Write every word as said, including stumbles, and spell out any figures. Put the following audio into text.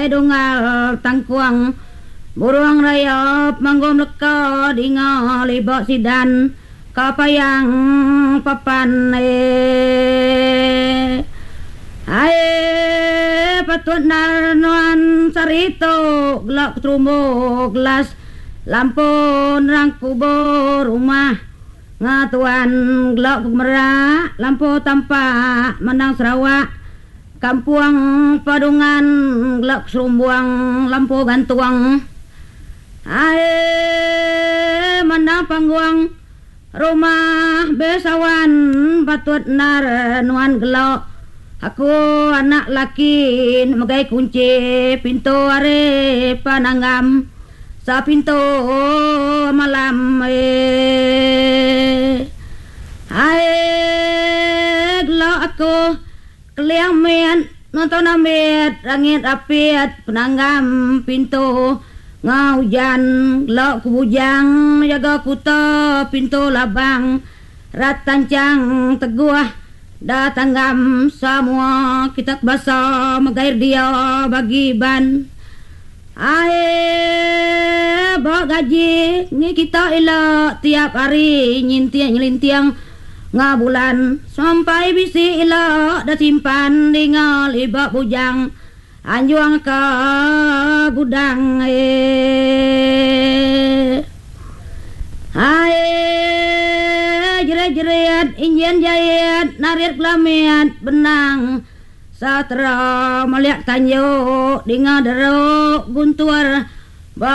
ai dongal tangkuang buruang rayap manggom leka dinga libak sidan kapayang papan eh ai patut narnuan sarito gelak trumbo gelas lampun rangkubo rumah ngatuan gelak merak lampu tampak menang Sarawak kampuang padungan gelak serumbuang lampu gantuang ae menang pangguang rumah besawan patut narnuan gelak aku anak laki megai kunci pintu are pananggam sa pintu malam eh ae gelak aku keliang men nonton amet langit apiat penanggam pintu ngaujan gelak kubujang menjaga kuta pintu labang ratancang teguah datanggam semua kita basa magair dia bagi ban ae bawa gaji ni kita elok tiap hari nyintiang nyelintiang ngabulan sampai bisi elok dah simpan dingal ibak bujang anjuang ke gudang eh ae jerat-jerat injen jayat narit kelamiat benang Satra melihat tanyo dinga derok guntuar